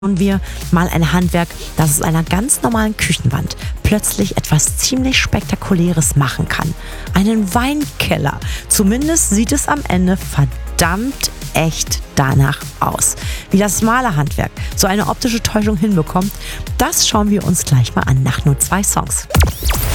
Schauen wir mal ein Handwerk, das aus einer ganz normalen Küchenwand plötzlich etwas ziemlich Spektakuläres machen kann. Einen Weinkeller. Zumindest sieht es am Ende verdammt echt danach aus. Wie das Malerhandwerk so eine optische Täuschung hinbekommt, das schauen wir uns gleich mal an nach nur 2 Songs.